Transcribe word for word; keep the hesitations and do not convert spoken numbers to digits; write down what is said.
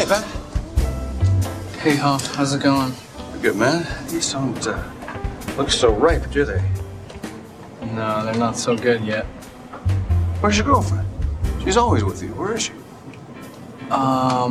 Hey, Ben. Hey, Huff, how's it going? Good, man. These don't uh, look so ripe, do they? No, they're not so good yet. Where's your girlfriend? She's always with you. Where is she? Um,